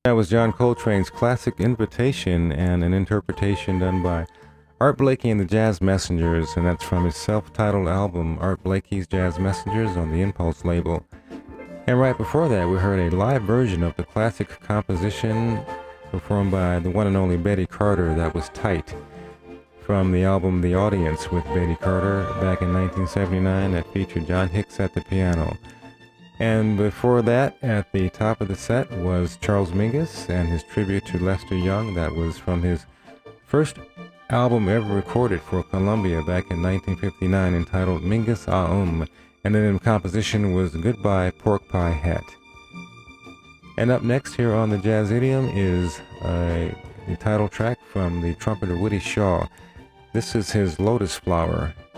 That was John Coltrane's classic Invitation and an interpretation done by Art Blakey and the Jazz Messengers, and that's from his self-titled album, Art Blakey's Jazz Messengers, on the Impulse label. And right before that, we heard a live version of the classic composition performed by the one and only Betty Carter, that was Tight, from the album The Audience with Betty Carter back in 1979 that featured John Hicks at the piano. And before that, at the top of the set, was Charles Mingus and his tribute to Lester Young. That was from his first album ever recorded for Columbia back in 1959, entitled Mingus Aum. And then the composition was Goodbye Pork Pie Hat. And up next here on the Jazz Idiom is the title track from the trumpeter Woody Shaw. This is his Lotus Flower.